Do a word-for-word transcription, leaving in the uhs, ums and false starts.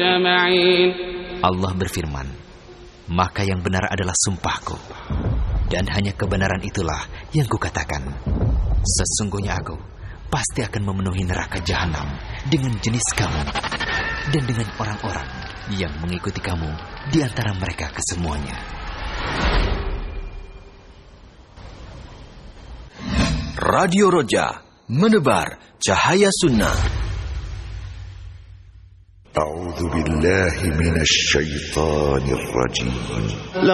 Allah berfirman, maka yang benar adalah sumpahku, dan hanya kebenaran itulah yang kukatakan. Sesungguhnya aku pasti akan memenuhi neraka jahanam dengan jenis kamu dan dengan orang-orang yang mengikuti kamu di antara mereka kesemuanya. Radio Roja, menebar cahaya sunnah. A'udzu billahi minasy syaithanir rajim.